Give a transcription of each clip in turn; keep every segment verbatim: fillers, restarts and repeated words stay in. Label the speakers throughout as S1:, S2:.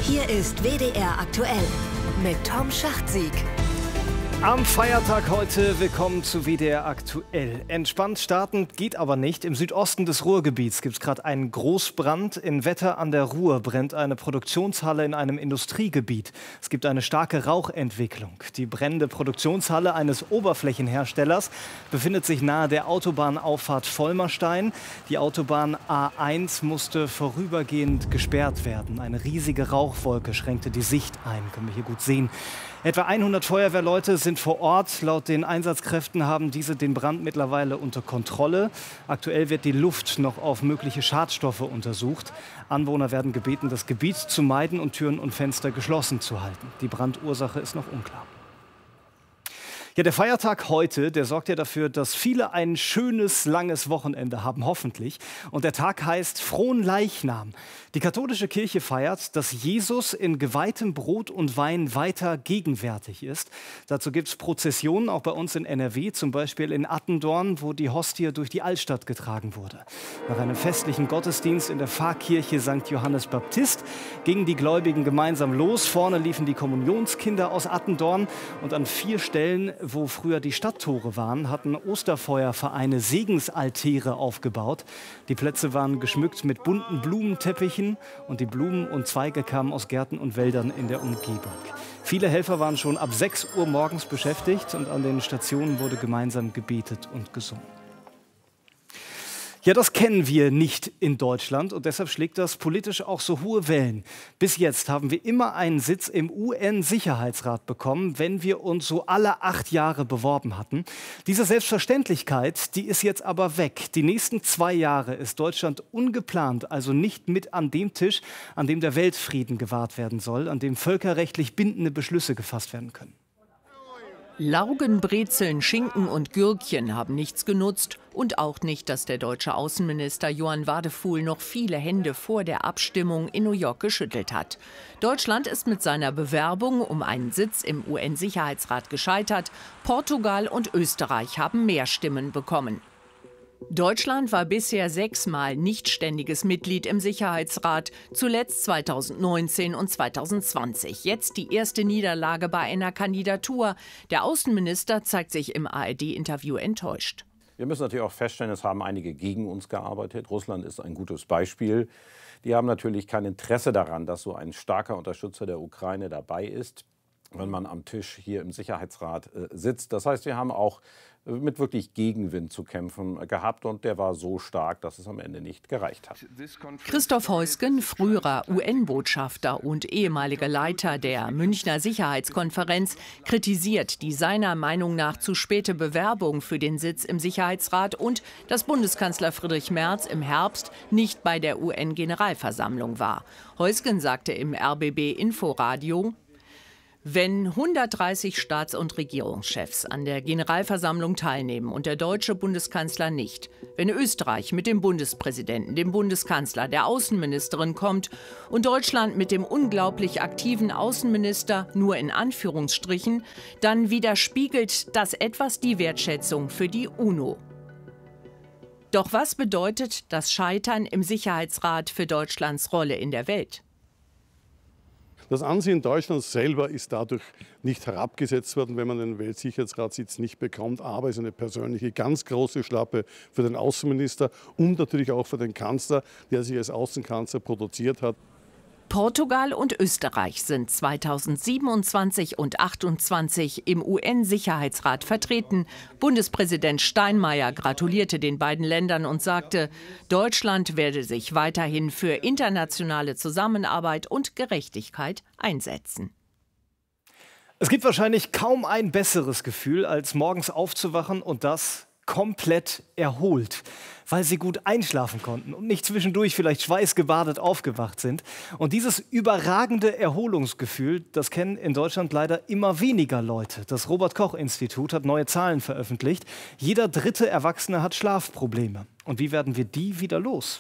S1: Hier ist W D R aktuell mit Tom Schachtsieg.
S2: Am Feiertag heute willkommen zu W D R aktuell. Entspannt starten geht aber nicht. Im Südosten des Ruhrgebiets gibt es gerade einen Großbrand. In Wetter an der Ruhr brennt eine Produktionshalle in einem Industriegebiet. Es gibt eine starke Rauchentwicklung. Die brennende Produktionshalle eines Oberflächenherstellers befindet sich nahe der Autobahnauffahrt Vollmerstein. Die Autobahn A eins musste vorübergehend gesperrt werden. Eine riesige Rauchwolke schränkte die Sicht ein, können wir hier gut sehen. Etwa hundert Feuerwehrleute sind vor Ort. Laut den Einsatzkräften haben diese den Brand mittlerweile unter Kontrolle. Aktuell wird die Luft noch auf mögliche Schadstoffe untersucht. Anwohner werden gebeten, das Gebiet zu meiden und Türen und Fenster geschlossen zu halten. Die Brandursache ist noch unklar. Ja, der Feiertag heute, der sorgt ja dafür, dass viele ein schönes, langes Wochenende haben, hoffentlich. Und der Tag heißt Fronleichnam. Die katholische Kirche feiert, dass Jesus in geweihtem Brot und Wein weiter gegenwärtig ist. Dazu gibt es Prozessionen, auch bei uns in N R W, zum Beispiel in Attendorn, wo die Hostie durch die Altstadt getragen wurde. Nach einem festlichen Gottesdienst in der Pfarrkirche Sankt Johannes Baptist gingen die Gläubigen gemeinsam los. Vorne liefen die Kommunionskinder aus Attendorn und an vier Stellen, wo früher die Stadttore waren, hatten Osterfeuervereine Segensaltäre aufgebaut. Die Plätze waren geschmückt mit bunten Blumenteppichen und die Blumen und Zweige kamen aus Gärten und Wäldern in der Umgebung. Viele Helfer waren schon ab sechs Uhr morgens beschäftigt und an den Stationen wurde gemeinsam gebetet und gesungen. Ja, das kennen wir nicht in Deutschland und deshalb schlägt das politisch auch so hohe Wellen. Bis jetzt haben wir immer einen Sitz im U N-Sicherheitsrat bekommen, wenn wir uns so alle acht Jahre beworben hatten. Diese Selbstverständlichkeit, die ist jetzt aber weg. Die nächsten zwei Jahre ist Deutschland ungeplant, also nicht mit an dem Tisch, an dem der Weltfrieden gewahrt werden soll, an dem völkerrechtlich bindende Beschlüsse gefasst werden können.
S3: Laugen, Brezeln, Schinken und Gürkchen haben nichts genutzt und auch nicht, dass der deutsche Außenminister Johann Wadephul noch viele Hände vor der Abstimmung in New York geschüttelt hat. Deutschland ist mit seiner Bewerbung um einen Sitz im U N-Sicherheitsrat gescheitert. Portugal und Österreich haben mehr Stimmen bekommen. Deutschland war bisher sechsmal nicht ständiges Mitglied im Sicherheitsrat, zuletzt zweitausendneunzehn und zweitausendzwanzig. Jetzt die erste Niederlage bei einer Kandidatur. Der Außenminister zeigt sich im A R D-Interview enttäuscht.
S4: Wir müssen natürlich auch feststellen, es haben einige gegen uns gearbeitet. Russland ist ein gutes Beispiel. Die haben natürlich kein Interesse daran, dass so ein starker Unterstützer der Ukraine dabei ist, wenn man am Tisch hier im Sicherheitsrat äh, sitzt. Das heißt, wir haben auch mit wirklich Gegenwind zu kämpfen gehabt und der war so stark, dass es am Ende nicht gereicht hat.
S3: Christoph Heusgen, früherer U N-Botschafter und ehemaliger Leiter der Münchner Sicherheitskonferenz, kritisiert die seiner Meinung nach zu späte Bewerbung für den Sitz im Sicherheitsrat und dass Bundeskanzler Friedrich Merz im Herbst nicht bei der U N-Generalversammlung war. Heusgen sagte im R B B-Inforadio: Wenn hundertdreißig Staats- und Regierungschefs an der Generalversammlung teilnehmen und der deutsche Bundeskanzler nicht, wenn Österreich mit dem Bundespräsidenten, dem Bundeskanzler, der Außenministerin kommt und Deutschland mit dem unglaublich aktiven Außenminister nur in Anführungsstrichen, dann widerspiegelt das etwas die Wertschätzung für die UNO. Doch was bedeutet das Scheitern im Sicherheitsrat für Deutschlands Rolle in der Welt?
S5: Das Ansehen Deutschlands selber ist dadurch nicht herabgesetzt worden, wenn man den Weltsicherheitsratssitz nicht bekommt. Aber es ist eine persönliche, ganz große Schlappe für den Außenminister und natürlich auch für den Kanzler, der sich als Außenkanzler produziert hat.
S3: Portugal und Österreich sind zweitausendsiebenundzwanzig und achtundzwanzig im U N-Sicherheitsrat vertreten. Bundespräsident Steinmeier gratulierte den beiden Ländern und sagte, Deutschland werde sich weiterhin für internationale Zusammenarbeit und Gerechtigkeit einsetzen.
S2: Es gibt wahrscheinlich kaum ein besseres Gefühl, als morgens aufzuwachen und das komplett erholt, weil sie gut einschlafen konnten und nicht zwischendurch vielleicht schweißgebadet aufgewacht sind. Und dieses überragende Erholungsgefühl, das kennen in Deutschland leider immer weniger Leute. Das Robert-Koch-Institut hat neue Zahlen veröffentlicht. Jeder dritte Erwachsene hat Schlafprobleme. Und wie werden wir die wieder los?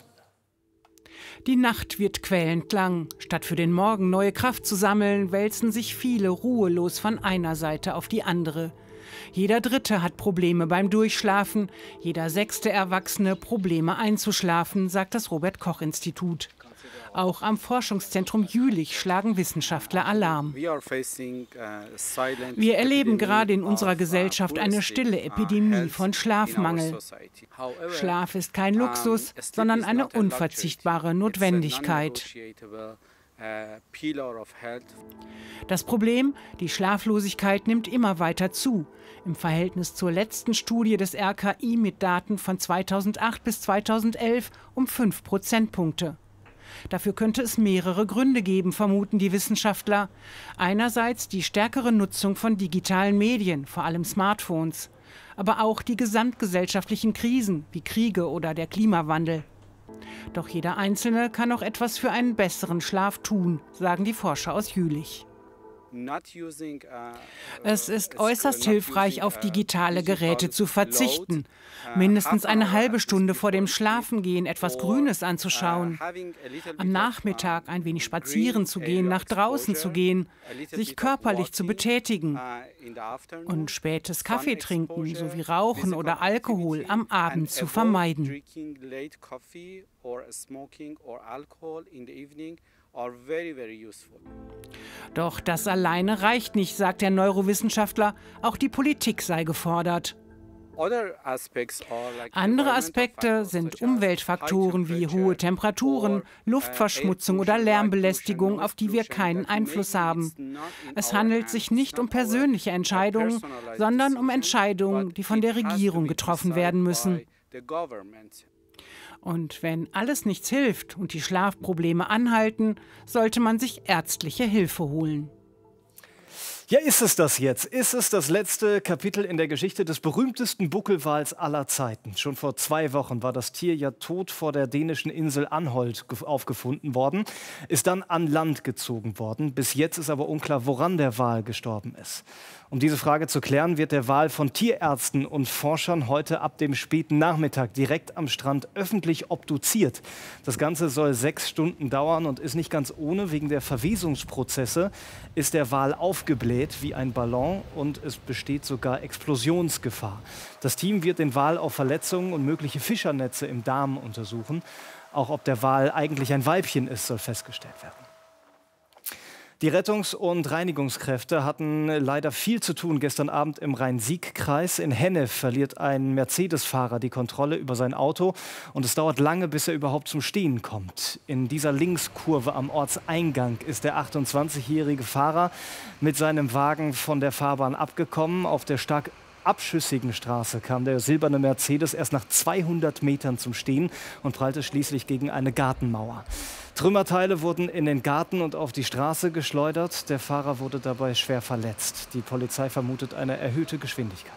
S6: Die Nacht wird quälend lang. Statt für den Morgen neue Kraft zu sammeln, wälzen sich viele ruhelos von einer Seite auf die andere. Jeder Dritte hat Probleme beim Durchschlafen, jeder sechste Erwachsene Probleme einzuschlafen, sagt das Robert-Koch-Institut. Auch am Forschungszentrum Jülich schlagen Wissenschaftler Alarm. Wir erleben gerade in unserer Gesellschaft eine stille Epidemie von Schlafmangel. Schlaf ist kein Luxus, sondern eine unverzichtbare Notwendigkeit. Das Problem, die Schlaflosigkeit nimmt immer weiter zu. Im Verhältnis zur letzten Studie des R K I mit Daten von zweitausendacht bis zweitausendelf um fünf Prozentpunkte. Dafür könnte es mehrere Gründe geben, vermuten die Wissenschaftler. Einerseits die stärkere Nutzung von digitalen Medien, vor allem Smartphones. Aber auch die gesamtgesellschaftlichen Krisen, wie Kriege oder der Klimawandel. Doch jeder Einzelne kann auch etwas für einen besseren Schlaf tun, sagen die Forscher aus Jülich. Es ist äußerst hilfreich, auf digitale Geräte zu verzichten. Mindestens eine halbe Stunde vor dem Schlafengehen etwas Grünes anzuschauen. Am Nachmittag ein wenig spazieren zu gehen, nach draußen zu gehen, sich körperlich zu betätigen. Und spätes Kaffee trinken sowie Rauchen oder Alkohol am Abend zu vermeiden. Doch das alleine reicht nicht, sagt der Neurowissenschaftler. Auch die Politik sei gefordert. Andere Aspekte sind Umweltfaktoren wie hohe Temperaturen, Luftverschmutzung oder Lärmbelästigung, auf die wir keinen Einfluss haben. Es handelt sich nicht um persönliche Entscheidungen, sondern um Entscheidungen, die von der Regierung getroffen werden müssen. Und wenn alles nichts hilft und die Schlafprobleme anhalten, sollte man sich ärztliche Hilfe holen.
S2: Ja, ist es das jetzt? Ist es das letzte Kapitel in der Geschichte des berühmtesten Buckelwals aller Zeiten? Schon vor zwei Wochen war das Tier ja tot vor der dänischen Insel Anholt aufgefunden worden, ist dann an Land gezogen worden. Bis jetzt ist aber unklar, woran der Wal gestorben ist. Um diese Frage zu klären, wird der Wal von Tierärzten und Forschern heute ab dem späten Nachmittag direkt am Strand öffentlich obduziert. Das Ganze soll sechs Stunden dauern und ist nicht ganz ohne. Wegen der Verwesungsprozesse ist der Wal aufgebläht wie ein Ballon und es besteht sogar Explosionsgefahr. Das Team wird den Wal auf Verletzungen und mögliche Fischernetze im Darm untersuchen. Auch ob der Wal eigentlich ein Weibchen ist, soll festgestellt werden. Die Rettungs- und Reinigungskräfte hatten leider viel zu tun gestern Abend im Rhein-Sieg-Kreis. In Hennef verliert ein Mercedes-Fahrer die Kontrolle über sein Auto und es dauert lange, bis er überhaupt zum Stehen kommt. In dieser Linkskurve am Ortseingang ist der achtundzwanzigjährige Fahrer mit seinem Wagen von der Fahrbahn abgekommen. Auf der stark abschüssigen Straße kam der silberne Mercedes erst nach zweihundert Metern zum Stehen und prallte schließlich gegen eine Gartenmauer. Trümmerteile wurden in den Garten und auf die Straße geschleudert. Der Fahrer wurde dabei schwer verletzt. Die Polizei vermutet eine erhöhte Geschwindigkeit.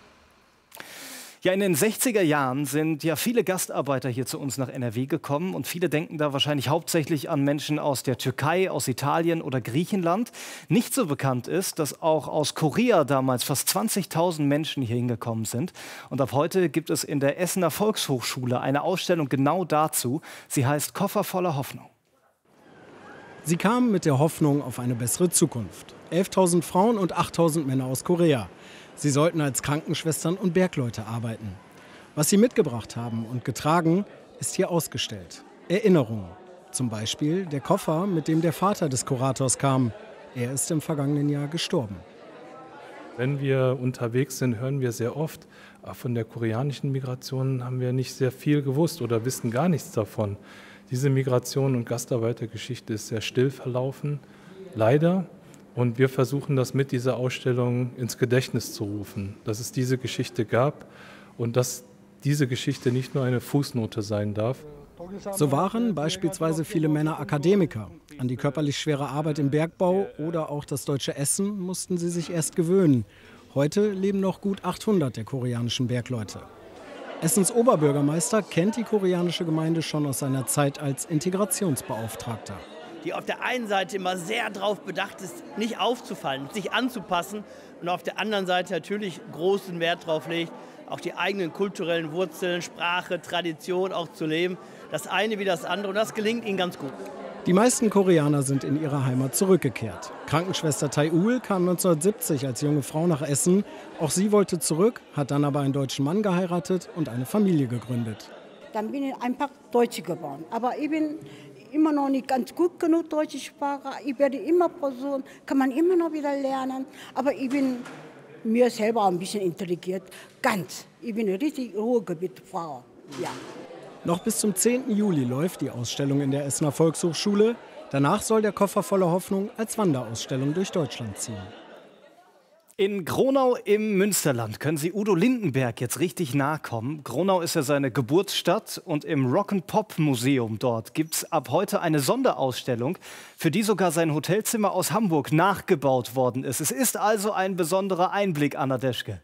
S2: Ja, in den sechziger Jahren sind ja viele Gastarbeiter hier zu uns nach N R W gekommen und viele denken da wahrscheinlich hauptsächlich an Menschen aus der Türkei, aus Italien oder Griechenland. Nicht so bekannt ist, dass auch aus Korea damals fast zwanzigtausend Menschen hier hingekommen sind. Und ab heute gibt es in der Essener Volkshochschule eine Ausstellung genau dazu. Sie heißt Koffer voller Hoffnung.
S7: Sie kamen mit der Hoffnung auf eine bessere Zukunft. elftausend Frauen und achttausend Männer aus Korea. Sie sollten als Krankenschwestern und Bergleute arbeiten. Was sie mitgebracht haben und getragen, ist hier ausgestellt. Erinnerungen. Zum Beispiel der Koffer, mit dem der Vater des Kurators kam. Er ist im vergangenen Jahr gestorben.
S8: Wenn wir unterwegs sind, hören wir sehr oft, von der koreanischen Migration haben wir nicht sehr viel gewusst oder wissen gar nichts davon. Diese Migration und Gastarbeitergeschichte ist sehr still verlaufen, leider. Und wir versuchen das mit dieser Ausstellung ins Gedächtnis zu rufen, dass es diese Geschichte gab und dass diese Geschichte nicht nur eine Fußnote sein darf.
S7: So waren beispielsweise viele Männer Akademiker. An die körperlich schwere Arbeit im Bergbau oder auch das deutsche Essen mussten sie sich erst gewöhnen. Heute leben noch gut achthundert der koreanischen Bergleute. Essens Oberbürgermeister kennt die koreanische Gemeinde schon aus seiner Zeit als Integrationsbeauftragter.
S9: Die auf der einen Seite immer sehr darauf bedacht ist, nicht aufzufallen, sich anzupassen und auf der anderen Seite natürlich großen Wert darauf legt, auch die eigenen kulturellen Wurzeln, Sprache, Tradition auch zu leben. Das eine wie das andere und das gelingt ihnen ganz gut.
S7: Die meisten Koreaner sind in ihre Heimat zurückgekehrt. Krankenschwester Tae-ul kam neunzehnhundertsiebzig als junge Frau nach Essen. Auch sie wollte zurück, hat dann aber einen deutschen Mann geheiratet und eine Familie gegründet.
S10: Dann bin ich einfach Deutsche geworden. Aber ich bin immer noch nicht ganz gut genug, deutsche Sprache. Ich werde immer Person, kann man immer noch wieder lernen. Aber ich bin mir selber auch ein bisschen intelligent. Ganz. Ich bin eine richtig Ruhrgebietfrau. Ja.
S7: Noch bis zum zehnten Juli läuft die Ausstellung in der Essener Volkshochschule. Danach soll der Koffer voller Hoffnung als Wanderausstellung durch Deutschland ziehen.
S2: In Gronau im Münsterland können Sie Udo Lindenberg jetzt richtig nahe kommen. Gronau ist ja seine Geburtsstadt und im Rock'n'Pop-Museum dort gibt es ab heute eine Sonderausstellung, für die sogar sein Hotelzimmer aus Hamburg nachgebaut worden ist. Es ist also ein besonderer Einblick, Anna Deschke.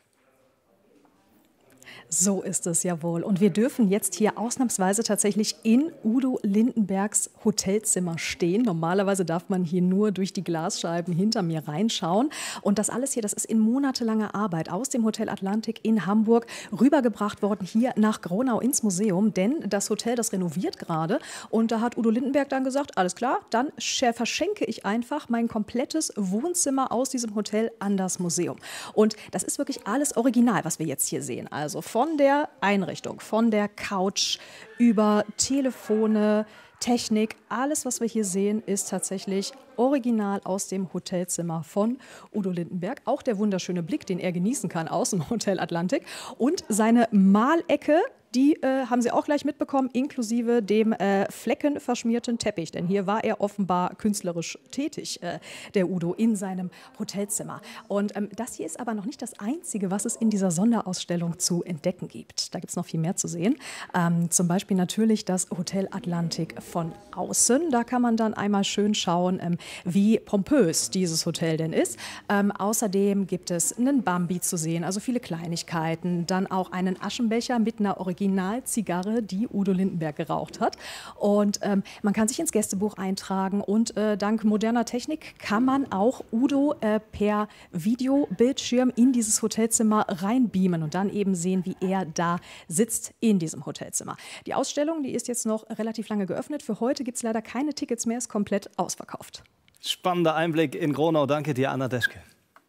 S11: So ist es ja wohl. Und wir dürfen jetzt hier ausnahmsweise tatsächlich in Udo Lindenbergs Hotelzimmer stehen. Normalerweise darf man hier nur durch die Glasscheiben hinter mir reinschauen. Und das alles hier, das ist in monatelanger Arbeit aus dem Hotel Atlantik in Hamburg rübergebracht worden hier nach Gronau ins Museum. Denn das Hotel, das renoviert gerade. Und da hat Udo Lindenberg dann gesagt, alles klar, dann verschenke ich einfach mein komplettes Wohnzimmer aus diesem Hotel an das Museum. Und das ist wirklich alles original, was wir jetzt hier sehen. Also von der Einrichtung, von der Couch über Telefone, Technik, alles, was wir hier sehen, ist tatsächlich original aus dem Hotelzimmer von Udo Lindenberg. Auch der wunderschöne Blick, den er genießen kann aus dem Hotel Atlantik. Und seine Malecke, die äh, haben Sie auch gleich mitbekommen, inklusive dem äh, fleckenverschmierten Teppich. Denn hier war er offenbar künstlerisch tätig, äh, der Udo, in seinem Hotelzimmer. Und ähm, das hier ist aber noch nicht das Einzige, was es in dieser Sonderausstellung zu entdecken gibt. Da gibt es noch viel mehr zu sehen. Ähm, zum Beispiel natürlich das Hotel Atlantik von außen. Da kann man dann einmal schön schauen, ähm, wie pompös dieses Hotel denn ist. Ähm, außerdem gibt es einen Bambi zu sehen, also viele Kleinigkeiten. Dann auch einen Aschenbecher mit einer Originalzigarre, die Udo Lindenberg geraucht hat. Und ähm, man kann sich ins Gästebuch eintragen und äh, dank moderner Technik kann man auch Udo äh, per Videobildschirm in dieses Hotelzimmer reinbeamen und dann eben sehen, wie er da sitzt in diesem Hotelzimmer. Die Ausstellung, die ist jetzt noch relativ lange geöffnet. Für heute gibt es leider keine Tickets mehr, ist komplett ausverkauft.
S2: Spannender Einblick in Gronau. Danke dir, Anna Deschke.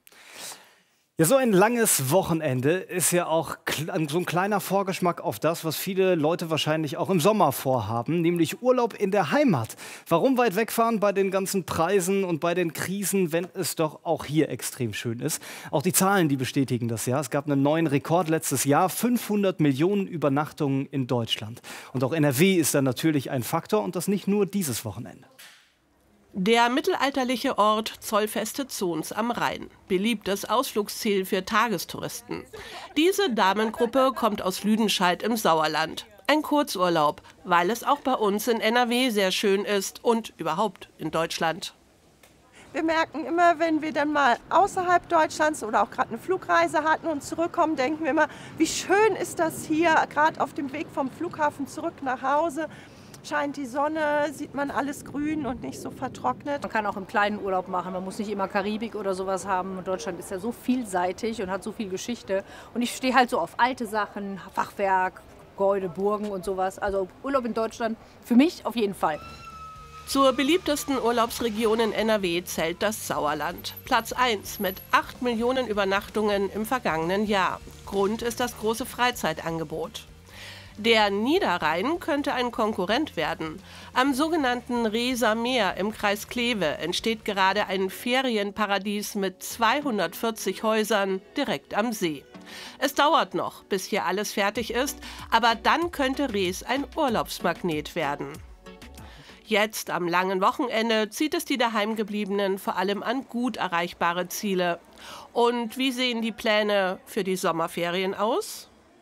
S2: Ja, so ein langes Wochenende ist ja auch so ein kleiner Vorgeschmack auf das, was viele Leute wahrscheinlich auch im Sommer vorhaben, nämlich Urlaub in der Heimat. Warum weit wegfahren bei den ganzen Preisen und bei den Krisen, wenn es doch auch hier extrem schön ist? Auch die Zahlen, die bestätigen das ja. Es gab einen neuen Rekord letztes Jahr, fünfhundert Millionen Übernachtungen in Deutschland. Und auch N R W ist da natürlich ein Faktor und das nicht nur dieses Wochenende.
S12: Der mittelalterliche Ort Zollfeste Zons am Rhein. Beliebtes Ausflugsziel für Tagestouristen. Diese Damengruppe kommt aus Lüdenscheid im Sauerland. Ein Kurzurlaub, weil es auch bei uns in N R W sehr schön ist und überhaupt in Deutschland.
S13: Wir merken immer, wenn wir dann mal außerhalb Deutschlands oder auch gerade eine Flugreise hatten und zurückkommen, denken wir immer, wie schön ist das hier, gerade auf dem Weg vom Flughafen zurück nach Hause. Scheint die Sonne, sieht man alles grün und nicht so vertrocknet.
S14: Man kann auch im kleinen Urlaub machen, man muss nicht immer Karibik oder sowas haben. Deutschland ist ja so vielseitig und hat so viel Geschichte. Und ich stehe halt so auf alte Sachen, Fachwerk, Gebäude, Burgen und sowas. Also Urlaub in Deutschland für mich auf jeden Fall.
S12: Zur beliebtesten Urlaubsregion in N R W zählt das Sauerland. Platz eins mit acht Millionen Übernachtungen im vergangenen Jahr. Grund ist das große Freizeitangebot. Der Niederrhein könnte ein Konkurrent werden. Am sogenannten Reeser Meer im Kreis Kleve entsteht gerade ein Ferienparadies mit zweihundertvierzig Häusern direkt am See. Es dauert noch, bis hier alles fertig ist, aber dann könnte Rees ein Urlaubsmagnet werden. Jetzt am langen Wochenende zieht es die Daheimgebliebenen vor allem an gut erreichbare Ziele. Und wie sehen die Pläne für die Sommerferien aus?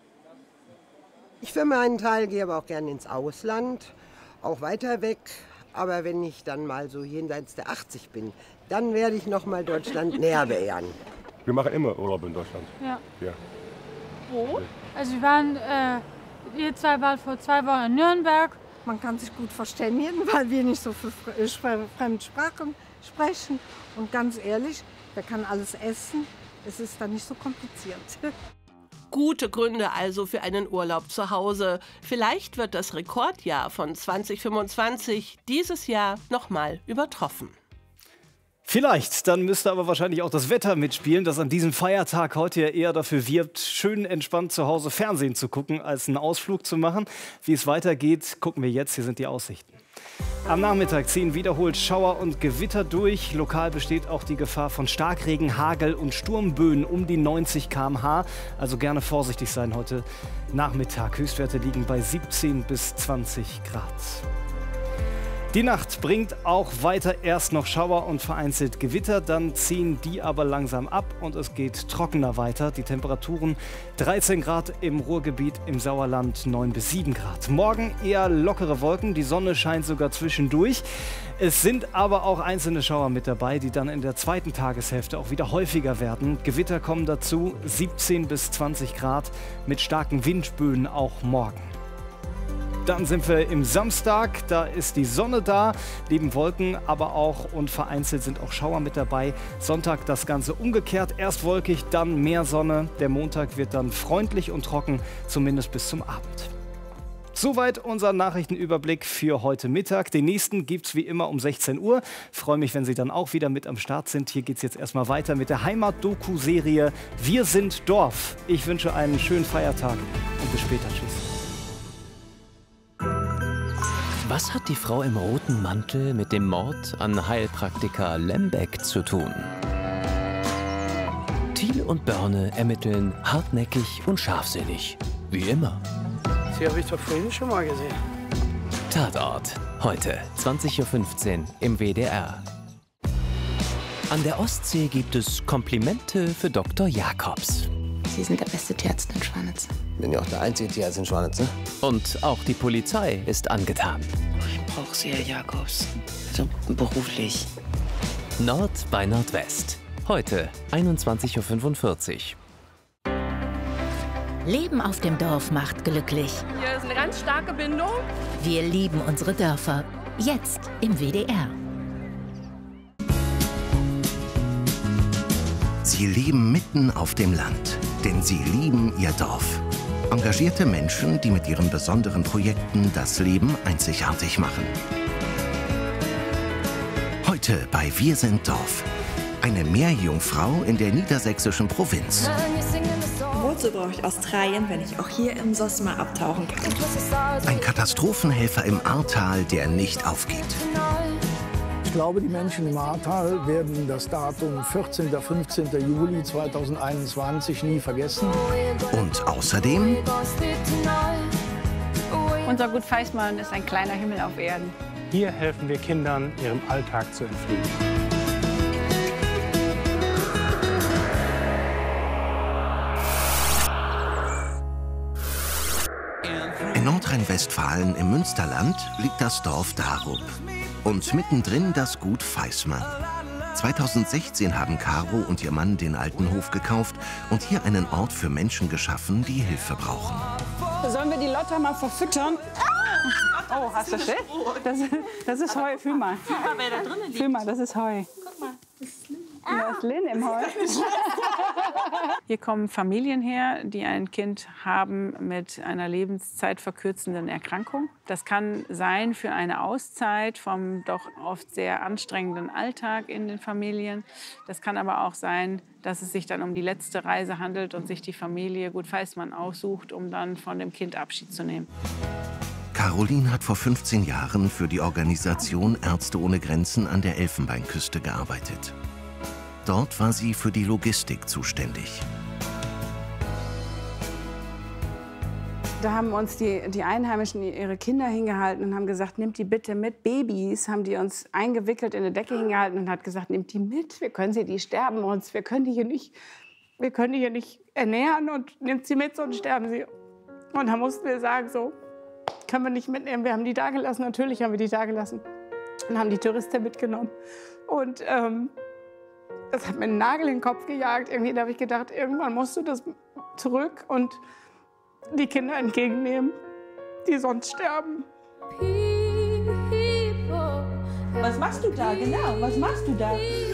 S15: Ich für meinen Teil gehe aber auch gerne ins Ausland, auch weiter weg. Aber wenn ich dann mal so jenseits der achtzig bin, dann werde ich noch mal Deutschland näher beehren.
S16: Wir machen immer Urlaub in Deutschland.
S17: Ja.
S16: Ja.
S17: Wo? Also wir waren, äh, wir zwei waren vor zwei Wochen in Nürnberg.
S13: Man kann sich gut verständigen, weil wir nicht so viel Fremdsprachen sprechen. Und ganz ehrlich, wer kann alles essen? Es ist dann nicht so kompliziert.
S12: Gute Gründe also für einen Urlaub zu Hause. Vielleicht wird das Rekordjahr von zwanzig fünfundzwanzig dieses Jahr nochmal übertroffen.
S2: Vielleicht, dann müsste aber wahrscheinlich auch das Wetter mitspielen, das an diesem Feiertag heute ja eher dafür wirbt, schön entspannt zu Hause Fernsehen zu gucken, als einen Ausflug zu machen. Wie es weitergeht, gucken wir jetzt. Hier sind die Aussichten. Am Nachmittag ziehen wiederholt Schauer und Gewitter durch. Lokal besteht auch die Gefahr von Starkregen, Hagel und Sturmböen um die neunzig Kilometer pro Stunde. Also gerne vorsichtig sein heute Nachmittag. Höchstwerte liegen bei siebzehn bis zwanzig Grad. Die Nacht bringt auch weiter erst noch Schauer und vereinzelt Gewitter, dann ziehen die aber langsam ab und es geht trockener weiter. Die Temperaturen dreizehn Grad im Ruhrgebiet, im Sauerland neun bis sieben Grad. Morgen eher lockere Wolken, die Sonne scheint sogar zwischendurch. Es sind aber auch einzelne Schauer mit dabei, die dann in der zweiten Tageshälfte auch wieder häufiger werden. Gewitter kommen dazu, siebzehn bis zwanzig Grad mit starken Windböen auch morgen. Dann sind wir im Samstag, da ist die Sonne da, neben Wolken, aber auch und vereinzelt sind auch Schauer mit dabei. Sonntag das Ganze umgekehrt, erst wolkig, dann mehr Sonne. Der Montag wird dann freundlich und trocken, zumindest bis zum Abend. Soweit unser Nachrichtenüberblick für heute Mittag. Den nächsten gibt es wie immer um sechzehn Uhr. Freue mich, wenn Sie dann auch wieder mit am Start sind. Hier geht es jetzt erstmal weiter mit der Heimat-Doku-Serie Wir sind Dorf. Ich wünsche einen schönen Feiertag und bis später. Tschüss.
S18: Was hat die Frau im roten Mantel mit dem Mord an Heilpraktiker Lembeck zu tun? Thiel und Börne ermitteln hartnäckig und scharfsinnig. Wie immer.
S19: Sie habe ich doch vorhin schon mal gesehen.
S18: Tatort. Heute, zwanzig Uhr fünfzehn im W D R. An der Ostsee gibt es Komplimente für Doktor Jakobs.
S20: Sie sind der beste Tierarzt in Schwanitz.
S21: Ich bin ja auch der einzige Tierarzt in Schwanitz, ne?
S18: Und auch die Polizei ist angetan.
S20: Ich brauche Sie, Herr Jakobs. So beruflich.
S18: Nord bei Nordwest. Heute, einundzwanzig Uhr fünfundvierzig.
S1: Leben auf dem Dorf macht glücklich.
S12: Hier ist eine ganz starke Bindung.
S1: Wir lieben unsere Dörfer. Jetzt im W D R.
S22: Sie leben mitten auf dem Land, denn sie lieben ihr Dorf. Engagierte Menschen, die mit ihren besonderen Projekten das Leben einzigartig machen. Heute bei Wir sind Dorf. Eine Meerjungfrau in der niedersächsischen Provinz.
S23: Wozu brauche ich Australien, wenn ich auch hier im Sosma abtauchen kann?
S22: Ein Katastrophenhelfer im Ahrtal, der nicht aufgibt.
S24: Ich glaube, die Menschen im Ahrtal werden das Datum vierzehnten fünfzehnten Juli zweitausendeinundzwanzig nie vergessen.
S22: Und außerdem...
S25: Unser Gut Feismann ist ein kleiner Himmel auf Erden.
S26: Hier helfen wir Kindern, ihrem Alltag zu entfliehen.
S22: In Nordrhein-Westfalen im Münsterland liegt das Dorf Darup. Und mittendrin das Gut Feismann. zweitausendsechzehn haben Caro und ihr Mann den alten Hof gekauft und hier einen Ort für Menschen geschaffen, die Hilfe brauchen.
S25: Sollen wir die Lotta mal verfüttern? Oh, hast du Schild? Das, das ist Heu, fühl mal. Fühl mal, wer da drinnen liegt. Fühl mal, das ist Heu. Guck mal, das ist Lynn. Da ist Lynn im Heu. Hier kommen Familien her, die ein Kind haben mit einer lebenszeitverkürzenden Erkrankung. Das kann sein für eine Auszeit vom doch oft sehr anstrengenden Alltag in den Familien. Das kann aber auch sein, dass es sich dann um die letzte Reise handelt und sich die Familie Gut Feismann aussucht, um dann von dem Kind Abschied zu nehmen.
S22: Caroline hat vor fünfzehn Jahren für die Organisation Ärzte ohne Grenzen an der Elfenbeinküste gearbeitet. Dort war sie für die Logistik zuständig.
S25: Da haben uns die, die Einheimischen ihre Kinder hingehalten und haben gesagt, nehmt die bitte mit. Babys haben die uns eingewickelt in eine Decke hingehalten und hat gesagt, nehmt die mit, wir können sie, die sterben uns, wir können die hier nicht, wir können die hier nicht ernähren und nehmt sie mit, sonst sterben sie. Und da mussten wir sagen, so, können wir nicht mitnehmen. Wir haben die da gelassen, natürlich haben wir die da gelassen und haben die Touristen mitgenommen. Und ähm, das hat mir einen Nagel in den Kopf gejagt. Irgendwie da habe ich gedacht, irgendwann musst du das zurück und die Kinder entgegennehmen, die sonst sterben.
S23: Was machst du da genau? Was machst du da?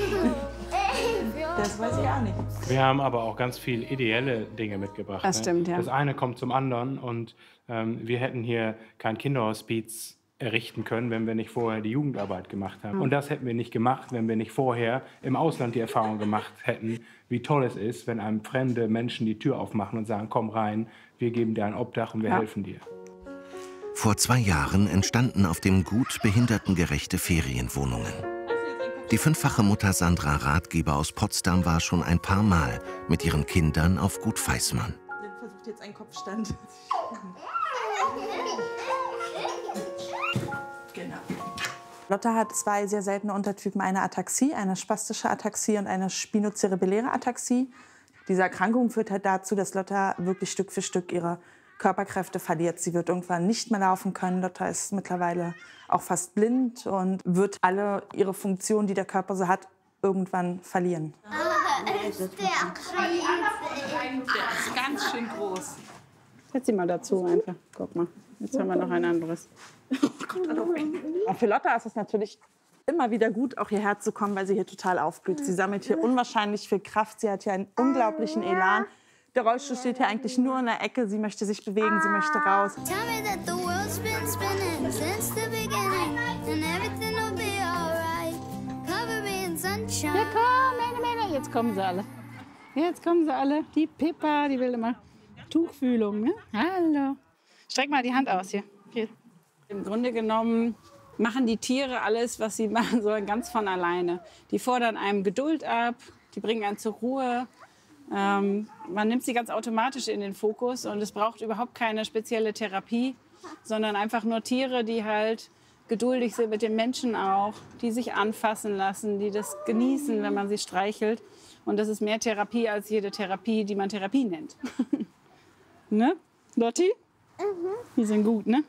S23: Das weiß ich auch nicht.
S8: Wir haben aber auch ganz viel ideelle Dinge mitgebracht.
S25: Das stimmt,
S8: ne?
S25: ja.
S8: Das eine kommt zum anderen und ähm, wir hätten hier kein Kinderhospiz
S26: errichten können, wenn wir nicht vorher die Jugendarbeit gemacht haben.
S25: Mhm.
S26: Und das hätten wir nicht gemacht, wenn wir nicht vorher im Ausland die Erfahrung gemacht hätten, wie toll es ist, wenn einem fremde Menschen die Tür aufmachen und sagen, komm rein, wir geben dir ein Obdach und wir
S25: Ja.
S26: helfen dir.
S22: Vor zwei Jahren entstanden auf dem Gut behindertengerechte Ferienwohnungen. Die fünffache Mutter Sandra Ratgeber aus Potsdam war schon ein paar Mal mit ihren Kindern auf Gut Feismann.
S23: Versucht jetzt einen Kopfstand. Genau. Lotta hat zwei sehr seltene Untertypen, eine Ataxie, eine spastische Ataxie und eine spinocerebelläre Ataxie. Diese Erkrankung führt halt dazu, dass Lotta wirklich Stück für Stück ihre Körperkräfte verliert. Sie wird irgendwann nicht mehr laufen können. Lotta ist mittlerweile auch fast blind und wird alle ihre Funktionen, die der Körper so hat, irgendwann verlieren.
S25: Der ist ganz schön groß. Setz sie mal dazu einfach. Guck mal, jetzt haben wir noch ein anderes.
S23: Und für Lotta ist es natürlich immer wieder gut, auch hierher zu kommen, weil sie hier total aufblüht. Sie sammelt hier unwahrscheinlich viel Kraft. Sie hat hier einen unglaublichen Elan. Der Rollstuhl steht hier eigentlich nur in der Ecke. Sie möchte sich bewegen, sie möchte raus.
S25: Ja, komm, meine Männer. Jetzt kommen sie alle. Jetzt kommen sie alle. Die Pippa, die will immer Tuchfühlung. Ne? Hallo. Streck mal die Hand aus hier. hier. Im Grunde genommen machen die Tiere alles, was sie machen sollen, ganz von alleine. Die fordern einem Geduld ab, die bringen einen zur Ruhe. Ähm, man nimmt sie ganz automatisch in den Fokus und es braucht überhaupt keine spezielle Therapie, sondern einfach nur Tiere, die halt geduldig sind mit den Menschen auch, die sich anfassen lassen, die das genießen, wenn man sie streichelt. Und das ist mehr Therapie als jede Therapie, die man Therapie nennt. Ne, Lotti? Mhm. Die sind gut, ne?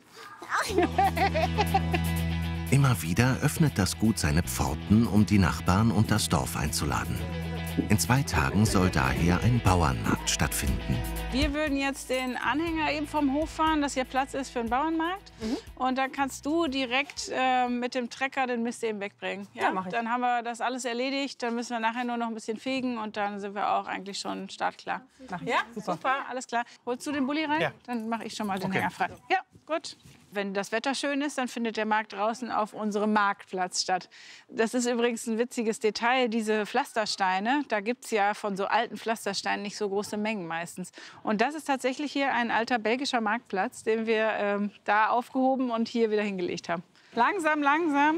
S22: Immer wieder öffnet das Gut seine Pforten, um die Nachbarn und das Dorf einzuladen. In zwei Tagen soll daher ein Bauernmarkt stattfinden.
S25: Wir würden jetzt den Anhänger eben vom Hof fahren, dass hier Platz ist für einen Bauernmarkt. Mhm. Und dann kannst du direkt äh, mit dem Trecker den Mist eben wegbringen. Ja,
S23: Ja, mach ich.
S25: Dann haben wir das alles erledigt. Dann müssen wir nachher nur noch ein bisschen fegen und dann sind wir auch eigentlich schon startklar.
S23: Mach ich.
S25: Ja,
S23: Super.
S25: super. Alles klar. Holst du den Bulli rein?
S23: Ja.
S25: Dann mache ich schon mal den
S23: Okay.
S25: Hänger frei. Ja, gut. Wenn das Wetter schön ist, dann findet der Markt draußen auf unserem Marktplatz statt. Das ist übrigens ein witziges Detail, diese Pflastersteine. Da gibt es ja von so alten Pflastersteinen nicht so große Mengen meistens. Und das ist tatsächlich hier ein alter belgischer Marktplatz, den wir ähm, da aufgehoben und hier wieder hingelegt haben. Langsam, langsam.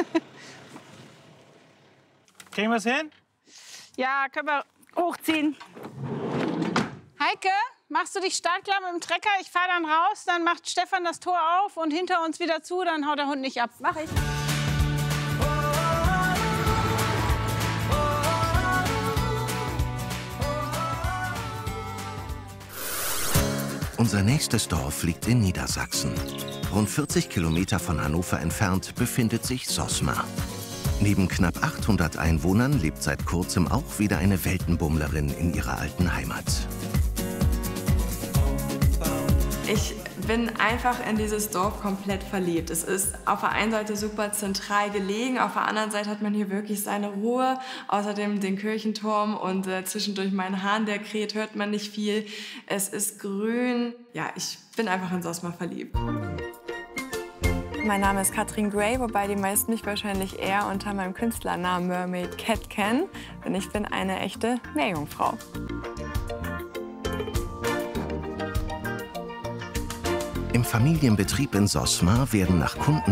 S3: Kriegen wir es hin?
S25: Ja, können wir hochziehen. Heike, machst du dich startklar mit dem Trecker? Ich fahre dann raus, dann macht Stefan das Tor auf und hinter uns wieder zu, dann haut der Hund nicht ab. Mach ich.
S22: Unser nächstes Dorf liegt in Niedersachsen. Rund vierzig Kilometer von Hannover entfernt befindet sich Sosma. Neben knapp achthundert Einwohnern lebt seit kurzem auch wieder eine Weltenbummlerin in ihrer alten Heimat.
S23: Ich bin einfach in dieses Dorf komplett verliebt. Es ist auf der einen Seite super zentral gelegen, auf der anderen Seite hat man hier wirklich seine Ruhe. Außerdem den Kirchenturm und äh, zwischendurch meinen Hahn, der kräht, hört man nicht viel. Es ist grün. Ja, ich bin einfach in Sosma verliebt. Mein Name ist Katrin Gray, wobei die meisten mich wahrscheinlich eher unter meinem Künstlernamen Mermaid Cat kennen, denn ich bin eine echte Meerjungfrau.
S22: Im Familienbetrieb in Sosma werden nach Kunden